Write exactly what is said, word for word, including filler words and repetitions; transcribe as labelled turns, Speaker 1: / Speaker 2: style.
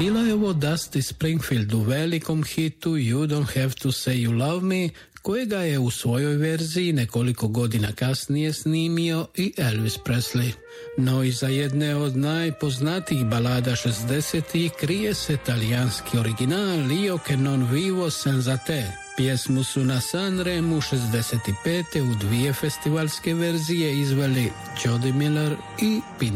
Speaker 1: Bilo je ovo Dusty Springfield u velikom hitu You Don't Have to Say You Love Me, kojega je u svojoj verziji nekoliko godina kasnije snimio i Elvis Presley. No iza jedne od najpoznatijih balada šezdesetih krije se talijanski original Io che non vivo senza te. Pjesmu su na Sanremu šezdeset pete u dvije festivalske verzije izveli Jody Miller i Pino